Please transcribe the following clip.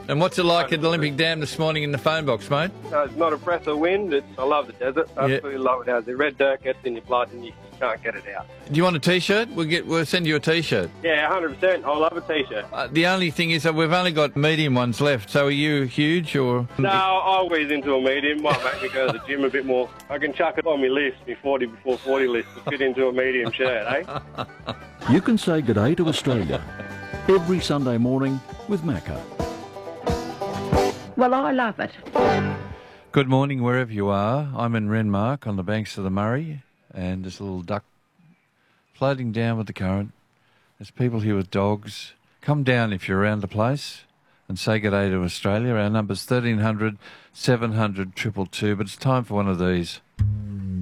And what's it like at the Olympic Dam this morning in the phone box, mate? It's not a breath of wind. I love the desert. I absolutely love it. The red dirt gets in your blood and you can't get it out. Do you want a T-shirt? We'll send you a T-shirt. Yeah, 100%. I love a T-shirt. The only thing is that we've only got medium ones left. So are you huge or...? No, I always into a medium. Might make me go to the gym a bit more. I can chuck it on my list, my 40 before 40 list, to fit into a medium shirt, eh? You can say good day to Australia every Sunday morning with Macca. Well, I love it. Good morning, wherever you are. I'm in Renmark on the banks of the Murray, and there's a little duck floating down with the current. There's people here with dogs. Come down if you're around the place and say good day to Australia. Our number's 1300 700 222, but it's time for one of these.